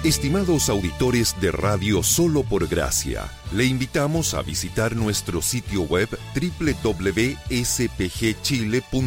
Estimados auditores de Radio Solo por Gracia, le invitamos a visitar nuestro sitio web www.spgchile.cl